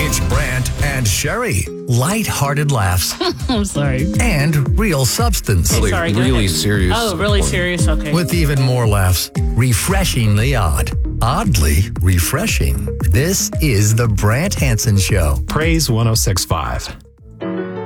It's Brant and Sherry. Light-hearted laughs I'm sorry. and real substance. Okay, sorry, go really ahead. serious. Oh, really serious? Okay. With even more laughs. Refreshingly odd. Oddly refreshing. This is the Brant Hansen Show. Praise 106.5.